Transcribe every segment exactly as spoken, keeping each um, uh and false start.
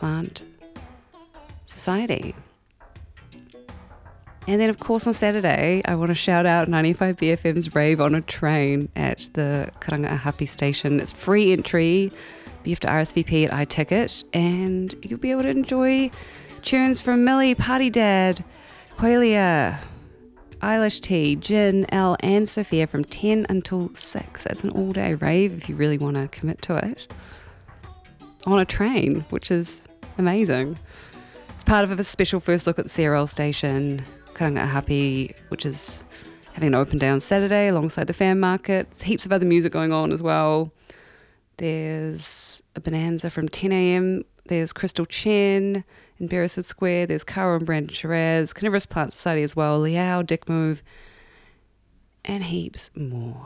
Plant Society. And then, of course, on Saturday, I want to shout out ninety-five B F M's Rave on a Train at the Karangahape station. It's free entry, but you have to R S V P at iTicket, and you'll be able to enjoy tunes from Millie, Party Dad, Qualia, Eilish T, Jin, Elle, and Sophia from ten until six. That's an all-day rave if you really want to commit to it. On a train, which is amazing. It's part of a special first look at the C R L station, Karangahape, which is having an open day on Saturday alongside the fan market. There's heaps of other music going on as well. There's a bonanza from ten a.m. There's Crystal Chen in Beresford Square. There's Cara and Brandon Shiraz, Carnivorous Plant Society as well, Liao, Dick Move, and heaps more.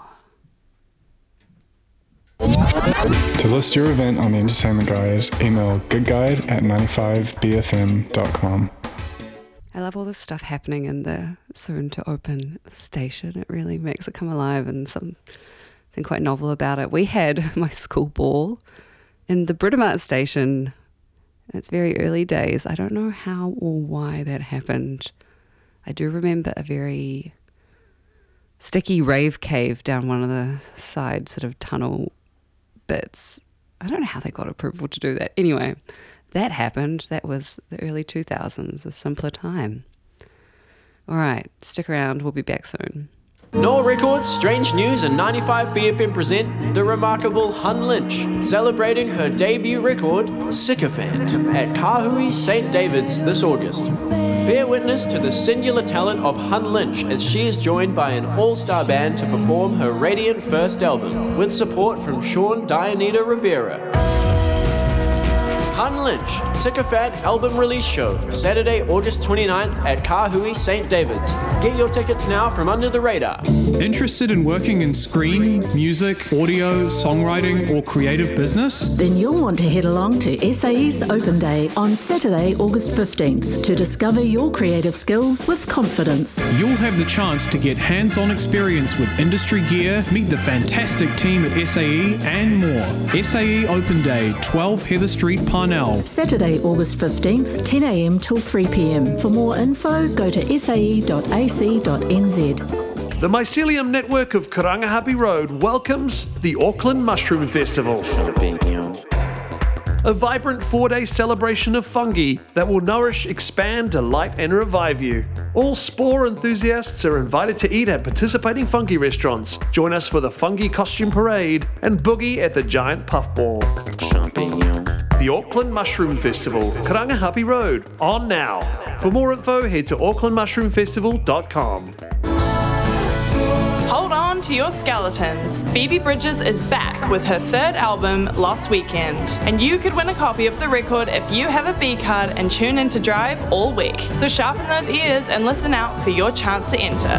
To list your event on the Entertainment Guide, email goodguide at ninety-five b f m dot com. I love all this stuff happening in the soon-to-open station. It really makes it come alive, and something quite novel about it. We had my school ball in the Britomart station. It's very early days. I don't know how or why that happened. I do remember a very sticky rave cave down one of the side sort of tunnel bits. I don't know how they got approval to do that. Anyway, that happened. That was the early two thousands, a simpler time. All right, stick around. We'll be back soon. Noah Records, Strange News and ninety-five B F M present the remarkable Hun Lynch, celebrating her debut record, Sycophant, at Kahui Saint David's this August. Bear witness to the singular talent of Hun Lynch as she is joined by an all-star band to perform her radiant first album, with support from Sean Dianita Rivera. Hun Lynch, Sycophant album release show, Saturday, August twenty-ninth at Kahui Saint David's. Get your tickets now from Under the Radar. Interested in working in screen, music, audio, songwriting, or creative business? Then you'll want to head along to S A E's Open Day on Saturday, August fifteenth to discover your creative skills with confidence. You'll have the chance to get hands-on experience with industry gear, meet the fantastic team at S A E, and more. S A E Open Day, twelve Heather Street, Parnell. Saturday, August fifteenth, ten a.m. till three p.m. For more info, go to s a e dot a c dot n z. The Mycelium Network of Karangahape Road welcomes the Auckland Mushroom Festival. A vibrant four-day celebration of fungi that will nourish, expand, delight and revive you. All spore enthusiasts are invited to eat at participating fungi restaurants. Join us for the fungi costume parade and boogie at the giant puffball. The Auckland Mushroom Festival, Karangahape Road, on now. For more info, head to auckland mushroom festival dot com. Hold on to your skeletons. Phoebe Bridgers is back with her third album, Lost Weekend. And you could win a copy of the record if you have a B card and tune in to Drive all week. So sharpen those ears and listen out for your chance to enter.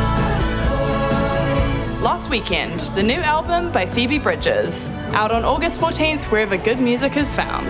Lost Weekend, the new album by Phoebe Bridgers. Out on August fourteenth, wherever good music is found.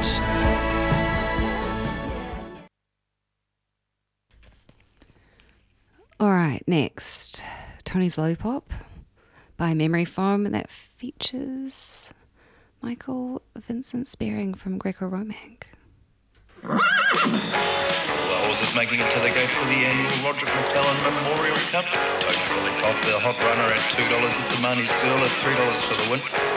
All right, next, Tony's Lollipop by Memory Foam, and that features Michael Vincent Spearing from Greco-Romanc. The horses making it to the gate for the annual Roger McClellan Memorial Cup. Tony's Lollipop, the hot runner at two dollars. It's Amani's Girl at three dollars for the win.